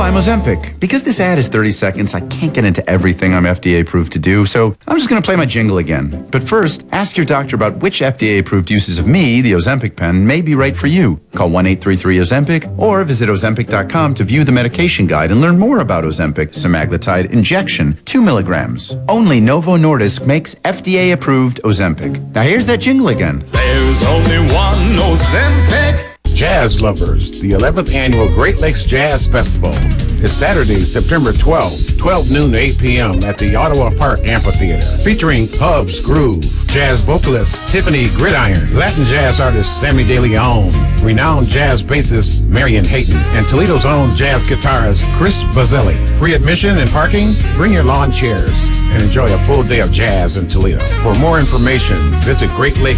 I'm Ozempic. Because this ad is 30 seconds, I can't get into everything I'm FDA approved to do, so I'm just going to play my jingle again. But first, ask your doctor about which FDA approved uses of me, the Ozempic pen, may be right for you. Call 1-833-OZEMPIC or visit Ozempic.com to view the medication guide and learn more about Ozempic semaglutide injection, 2 milligrams. Only Novo Nordisk makes FDA approved Ozempic. Now here's that jingle again. There's only one Ozempic. Jazz Lovers, the 11th Annual Great Lakes Jazz Festival is Saturday, September 12th, 12 noon to 8 p.m. at the Ottawa Park Amphitheater, featuring Hubs Groove, jazz vocalist Tiffany Gridiron, Latin jazz artist Sammy De Leon, renowned jazz bassist Marion Hayton, and Toledo's own jazz guitarist Chris Bazzelli. Free admission and parking? Bring your lawn chairs and enjoy a full day of jazz in Toledo. For more information, visit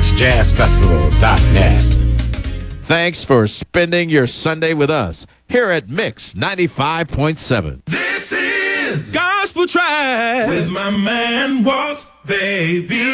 GreatLakesJazzFestival.net. Thanks for spending your Sunday with us here at Mix 95.7. This is Gospel Track with my man Walt Baby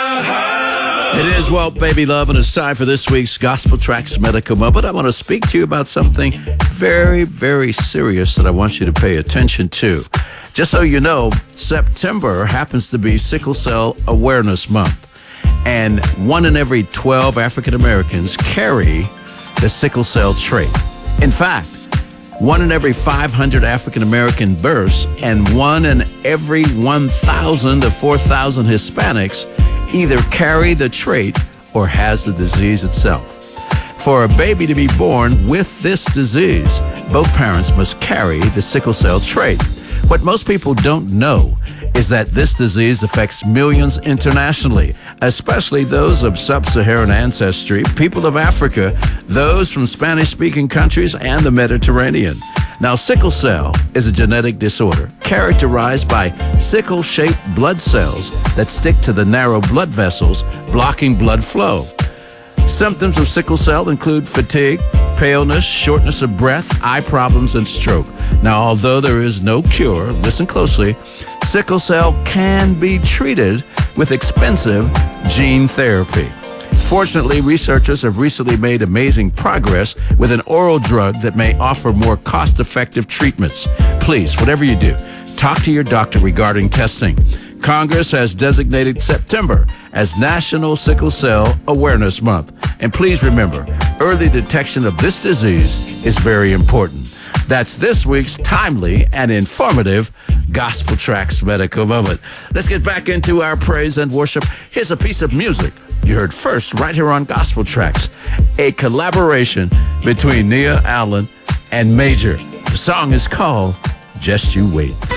Love. It is Walt Baby Love, and it's time for this week's Gospel Tracks Medical Moment. I want to speak to you about something very, very serious that I want you to pay attention to. Just so you know, September happens to be Sickle Cell Awareness Month, and 1 in every 12 African Americans carry the sickle cell trait. In fact, 1 in every 500 African American births and 1 in every 1,000 to 4,000 Hispanics either carry the trait or has the disease itself. For a baby to be born with this disease, both parents must carry the sickle cell trait. What most people don't know is that this disease affects millions internationally, especially those of sub-Saharan ancestry, people of Africa, those from Spanish-speaking countries, and the Mediterranean. Now, sickle cell is a genetic disorder characterized by sickle-shaped blood cells that stick to the narrow blood vessels, blocking blood flow. Symptoms of sickle cell include fatigue, paleness, shortness of breath, eye problems, and stroke. Now, although there is no cure, listen closely, sickle cell can be treated with expensive gene therapy. Fortunately, researchers have recently made amazing progress with an oral drug that may offer more cost-effective treatments. Please, whatever you do, talk to your doctor regarding testing. Congress has designated September as National Sickle Cell Awareness Month. And please remember, early detection of this disease is very important. That's this week's timely and informative Gospel Tracks Medical Moment. Let's get back into our praise and worship. Here's a piece of music you heard first right here on Gospel Tracks, a collaboration between Nia Allen and Major. The song is called Just You Wait.